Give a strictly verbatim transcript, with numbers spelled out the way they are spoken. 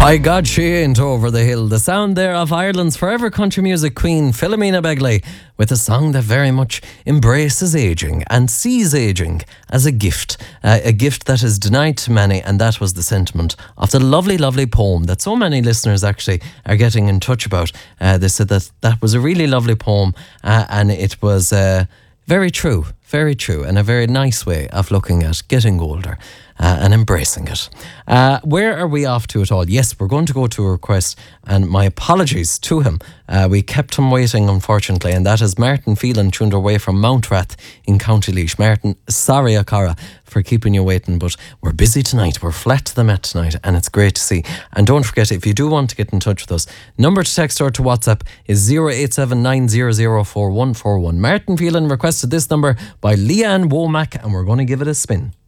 By God, she ain't over the hill. The sound there of Ireland's forever country music queen, Philomena Begley, with a song that very much embraces ageing and sees ageing as a gift, uh, a gift that is denied to many, and that was the sentiment of the lovely, lovely poem that so many listeners actually are getting in touch about. Uh, they said that that was a really lovely poem, uh, and it was uh, very true, very true, and a very nice way of looking at getting older. Uh, and embracing it. Uh, where are we off to at all? Yes, we're going to go to a request, and my apologies to him. Uh, we kept him waiting, unfortunately, and that is Martin Phelan, tuned away from Mountrath in County Laois. Martin, sorry, Akara, for keeping you waiting, but we're busy tonight. We're flat to the Met tonight, and it's great to see. And don't forget, if you do want to get in touch with us, number to text or to WhatsApp is zero eight seven nine zero zero four one four one. Martin Phelan requested this number by Leanne Womack, and we're going to give it a spin.